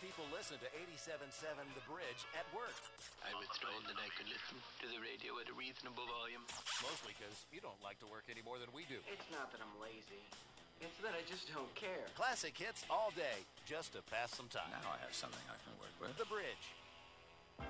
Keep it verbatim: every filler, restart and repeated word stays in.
people listen to eighty-seven point seven The Bridge at work. I was told that I could listen to the radio at a reasonable volume. Mostly because you don't like to work any more than we do. It's not that I'm lazy. It's that I just don't care. Classic hits all day, just to pass some time. Now I have something I can work with. The Bridge,